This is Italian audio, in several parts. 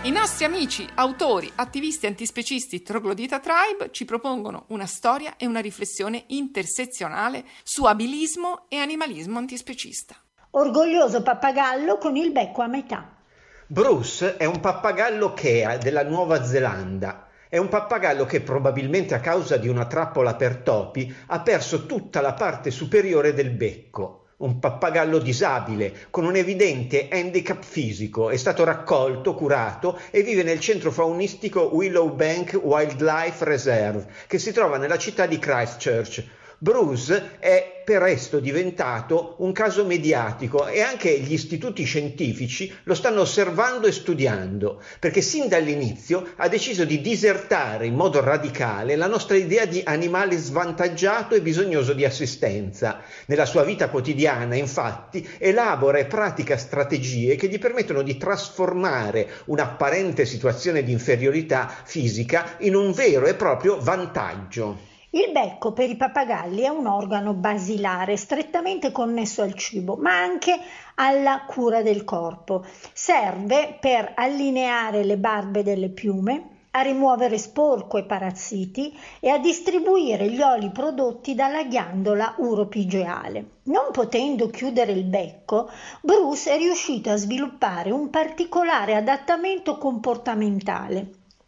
I nostri amici, autori, attivisti antispecisti Troglodita Tribe ci propongono una storia e una riflessione intersezionale su abilismo e animalismo antispecista. Orgoglioso pappagallo con il becco a metà. Bruce è un pappagallo Kea della Nuova Zelanda. È un pappagallo che probabilmente a causa di una trappola per topi ha perso tutta la parte superiore del becco. Un pappagallo disabile, con un evidente handicap fisico, è stato raccolto, curato e vive nel centro faunistico Willowbank Wildlife Reserve, che si trova nella città di Christchurch. Bruce è presto diventato un caso mediatico e anche gli istituti scientifici lo stanno osservando e studiando, perché sin dall'inizio ha deciso di disertare in modo radicale la nostra idea di animale svantaggiato e bisognoso di assistenza. Nella sua vita quotidiana, infatti, elabora e pratica strategie che gli permettono di trasformare un'apparente situazione di inferiorità fisica in un vero e proprio vantaggio. Il becco per i pappagalli è un organo basilare strettamente connesso al cibo, ma anche alla cura del corpo. Serve per allineare le barbe delle piume, a rimuovere sporco e parassiti e a distribuire gli oli prodotti dalla ghiandola uropigeale. Non potendo chiudere il becco, Bruce è riuscito a sviluppare un particolare adattamento comportamentale.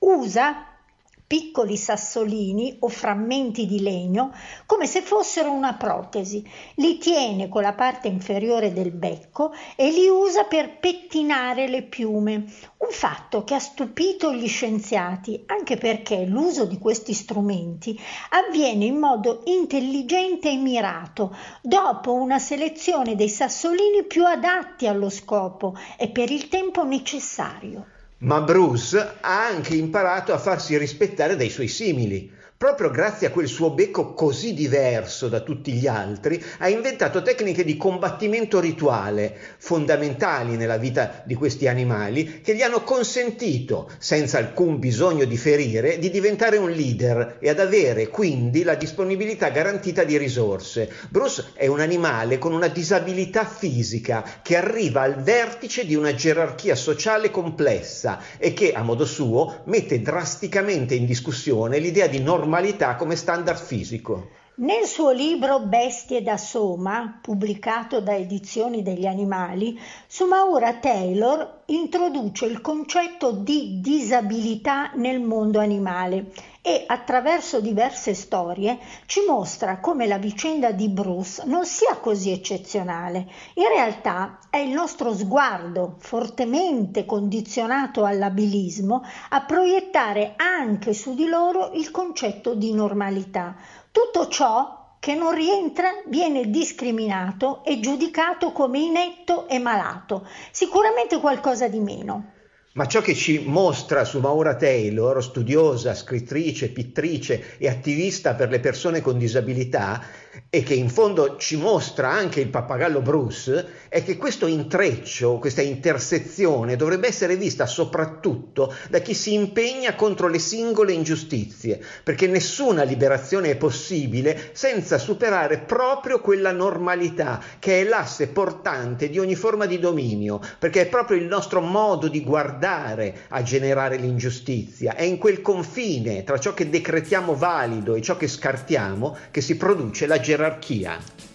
Usa piccoli sassolini o frammenti di legno come se fossero una protesi, li tiene con la parte inferiore del becco e li usa per pettinare le piume, un fatto che ha stupito gli scienziati, anche perché l'uso di questi strumenti avviene in modo intelligente e mirato, dopo una selezione dei sassolini più adatti allo scopo e per il tempo necessario. Ma Bruce ha anche imparato a farsi rispettare dai suoi simili. Proprio grazie a quel suo becco così diverso da tutti gli altri, ha inventato tecniche di combattimento rituale, fondamentali nella vita di questi animali, che gli hanno consentito, senza alcun bisogno di ferire, di diventare un leader e ad avere quindi la disponibilità garantita di risorse. Bruce è un animale con una disabilità fisica che arriva al vertice di una gerarchia sociale complessa e che, a modo suo, mette drasticamente in discussione l'idea di normalità come standard fisico. Nel suo libro Bestie da Soma, pubblicato da Edizioni degli Animali, Sumaura Taylor introduce il concetto di disabilità nel mondo animale e attraverso diverse storie ci mostra come la vicenda di Bruce non sia così eccezionale. In realtà è il nostro sguardo, fortemente condizionato all'abilismo, a proiettare anche su di loro il concetto di normalità. Tutto ciò che non rientra viene discriminato e giudicato come inetto e malato, sicuramente qualcosa di meno. Ma ciò che ci mostra Sumaura Taylor, studiosa, scrittrice, pittrice e attivista per le persone con disabilità, e che in fondo ci mostra anche il pappagallo Bruce, è che questo intreccio, questa intersezione dovrebbe essere vista soprattutto da chi si impegna contro le singole ingiustizie, perché nessuna liberazione è possibile senza superare proprio quella normalità che è l'asse portante di ogni forma di dominio, perché è proprio il nostro modo di guardare a generare l'ingiustizia. È in quel confine tra ciò che decretiamo valido e ciò che scartiamo che si produce la gerarchia.